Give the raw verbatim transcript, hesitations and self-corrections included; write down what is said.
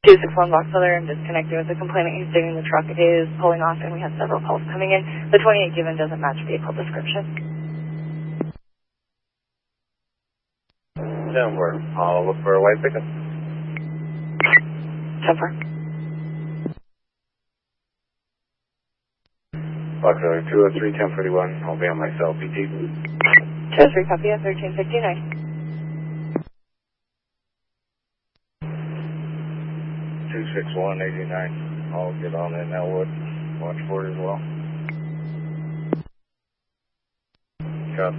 two six one Box Feather, I'm disconnecting with the complainant. He's digging the truck. It is pulling off, and we have several calls coming in. The twenty-eight given doesn't match vehicle description. ten four. I'll look for a white pickup. ten four. Box Feather two oh three, ten forty-one. I'll be on my cell, P T. two oh three, copy, thirteen fifty-nine. two six one eighty-nine. I'll get on in Elwood. Watch for it as well.